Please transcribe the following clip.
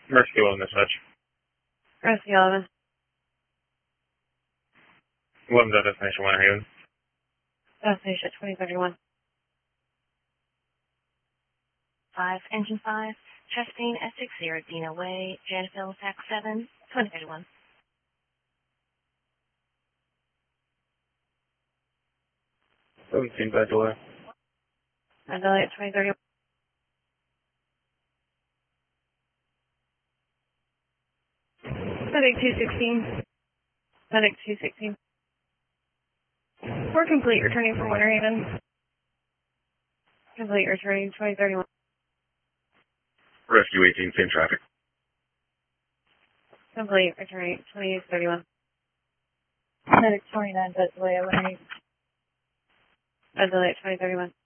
Rescue 11 dispatch. Rescue 11. 11's at destination Winter Haven. Destination 2031. 5, Engine 5, Chastain S60 Dina Way, Janville, Tax 7, 2031. 17 bad delay. Bad delay at 2031. Medic 216. Medic 216. We're complete returning from Winter Haven. Complete returning 2031. Rescue 18, same traffic. Complete returning 2031. Medic 29, bad delay at Winter Haven. Bad delay at 2031.